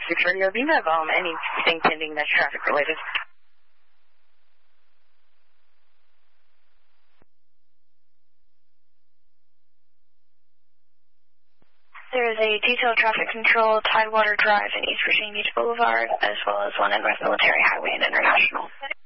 6 Radio, do you have anything pending that's traffic related? There is a detailed traffic control Tidewater Drive and East Virginia Beach Boulevard, as well as one in North Military Highway and International.